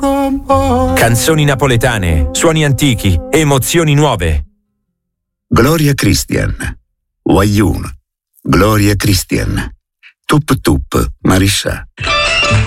Canzoni napoletane, suoni antichi, emozioni nuove. Gloria Christian, Wayun, Gloria Christian, Tup Tup Mariscià.